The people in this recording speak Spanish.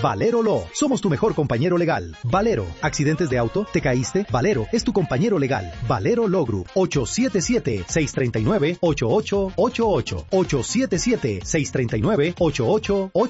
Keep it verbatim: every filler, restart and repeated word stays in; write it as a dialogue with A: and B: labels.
A: Valero Law. Somos tu mejor compañero legal. Valero. ¿Accidentes de auto? ¿Te caíste? Valero es tu compañero legal. Valero Law Group. ocho siete siete, seis tres nueve, ocho ocho ocho ocho. ocho siete siete, seis tres nueve, ocho ocho ocho ocho.